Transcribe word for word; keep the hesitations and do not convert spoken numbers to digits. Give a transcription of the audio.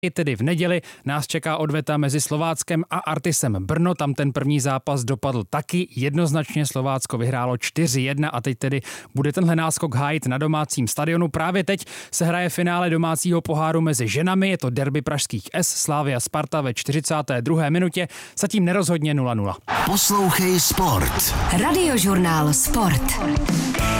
I tedy v neděli nás čeká odveta mezi Slováckem a Artisem Brno. Tam ten první zápas dopadl taky jednoznačně. Slovácko vyhrálo čtyři jedna a teď tedy bude tenhle náskok hájit na domácím stadionu. Právě teď se hraje finále domácího poháru mezi ženami. Je to derby pražských S, Slavia Sparta ve čtyřicáté druhé minutě. Zatím nerozhodně nula nula. Poslouchej Sport. Radiožurnál Sport.